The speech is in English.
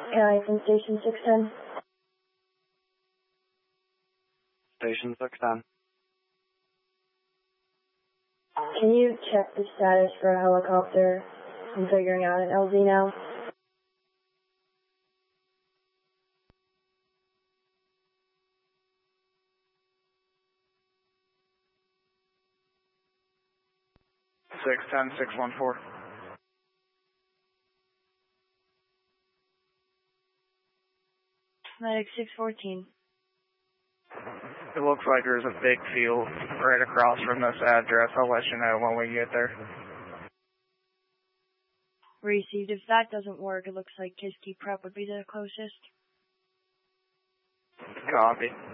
Guy from Station 610. Station 610. Can you check the status for a helicopter? I'm figuring out an LZ now. Six 614. Medic 614. It looks like there's a big field right across from this address. I'll let you know when we get there. Received. If that doesn't work, it looks like Kiski Prep would be the closest. Copy.